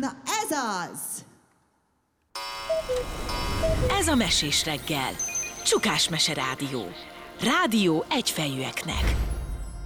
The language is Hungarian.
Na ez az! Ez a Mesés reggel. Csukás Mese Rádió. Rádió egyfejűeknek.